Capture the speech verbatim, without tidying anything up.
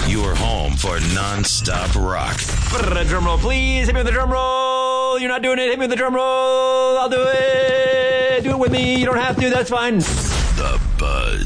Your home for non-stop rock. Drum roll, please. Hit me with the drum roll. You're not doing it. Hit me with the drum roll. I'll do it. Do it with me. You don't have to. That's fine. The Buzz.